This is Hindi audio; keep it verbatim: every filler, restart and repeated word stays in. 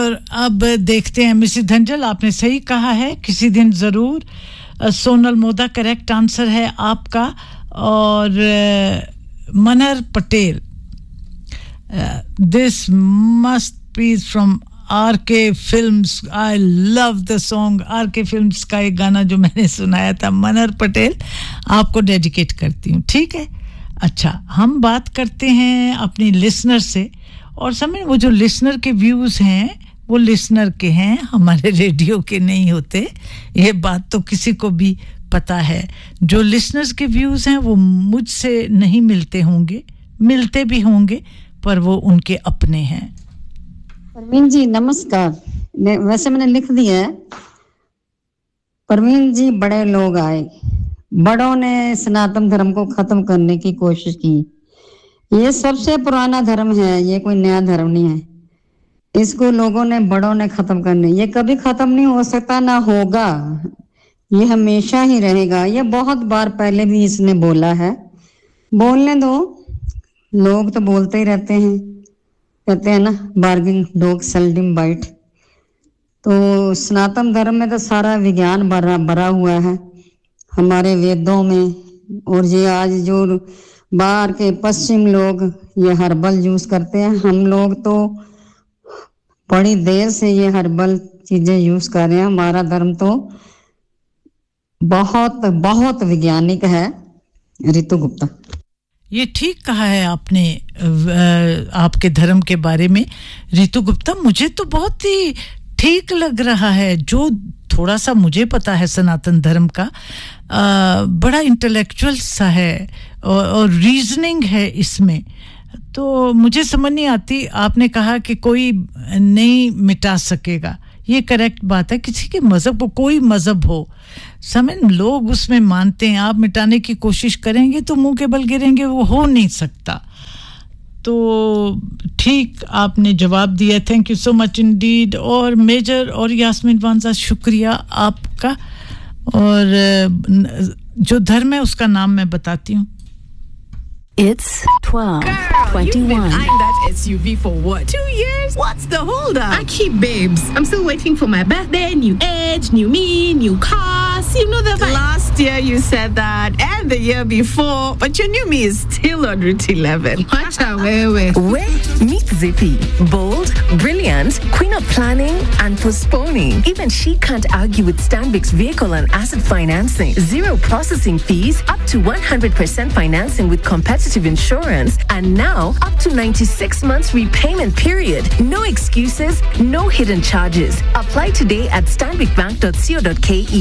और अब देखते हैं मिसेस धंजल, आपने सही कहा है, किसी दिन ज़रूर. सोनल मोदा करेक्ट आंसर है आपका. और Manhar Patel, this must be from R K films. I love the song. R K films का एक गाना जो मैंने सुनाया था. मनहर पटेल, आपको डेडिकेट करती हूँ. ठीक है. अच्छा, हम बात करते हैं अपनी लिसनर से. और समय वो जो लिसनर के व्यूज हैं वो लिसनर के हैं, हमारे रेडियो के नहीं होते. ये बात तो किसी को भी पता है. जो लिसनर्स के व्यूज हैं वो मुझसे नहीं मिलते होंगे, मिलते भी होंगे, पर वो उनके अपने हैं. परवीन जी नमस्कार. वैसे मैंने लिख दिया है. परवीन जी, बड़े लोग आए, बड़ों ने सनातन धर्म को खत्म करने की कोशिश की. ये सबसे पुराना धर्म है, ये कोई नया धर्म नहीं है. इसको लोगों ने, बड़ों ने खत्म करने, ये कभी खत्म नहीं हो सकता, ना होगा. ये हमेशा ही रहेगा. ये बहुत बार पहले भी इसने बोला है. बोलने दो, लोग तो बोलते ही रहते हैं. कहते हैं ना, बार्गिंग डॉग सेल्डम बाइट. तो सनातन धर्म में तो सारा विज्ञान भरा भरा हुआ है हमारे वेदों में. और ये आज जो बाहर के पश्चिम लोग ये हर्बल यूज करते हैं, हम लोग तो बड़ी देर से ये हर्बल चीजें यूज कर रहे हैं. हमारा धर्म तो बहुत बहुत वैज्ञानिक है. रितु गुप्ता, ये ठीक कहा है आपने आपके धर्म के बारे में. रितु गुप्ता, मुझे तो बहुत ही ठीक लग रहा है. जो थोड़ा सा मुझे पता है सनातन धर्म का, आ, बड़ा इंटेलेक्चुअल सा है और, और रीजनिंग है इसमें. तो मुझे समझ नहीं आती. आपने कहा कि कोई नहीं मिटा सकेगा, ये करेक्ट बात है. किसी के मजहब को, कोई मजहब हो, समय लोग उसमें मानते हैं. आप मिटाने की कोशिश करेंगे तो मुंह के बल गिरेंगे, वो हो नहीं सकता. तो ठीक आपने जवाब दिया. Thank you so much Indeed. और मेजर और यास्मीन वांजा, शुक्रिया आपका. और जो धर्म है उसका नाम मैं बताती हूँ. It's twelve twenty-one. You've been eyeing that S U V for what? Two years? What's the holdup? I keep babes. I'm still waiting for my birthday. New age, new me, new cars. You know the vibe. Last year you said that, and the year before, but your new me is still on Route eleven. Watch out, where, where? Where? Meet Zippy. Bold, brilliant, queen of planning and postponing. Even she can't argue with Stanbic's vehicle and asset financing. Zero processing fees, up to one hundred percent financing with competitive insurance, and now up to ninety-six months repayment period. No excuses, no hidden charges. Apply today at stanbic bank dot co dot ke.